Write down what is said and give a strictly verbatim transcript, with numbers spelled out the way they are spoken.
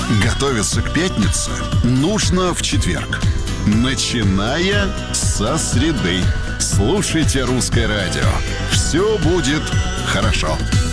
Готовиться к пятнице нужно в четверг, начиная со среды. Слушайте «Русское радио». Все будет хорошо.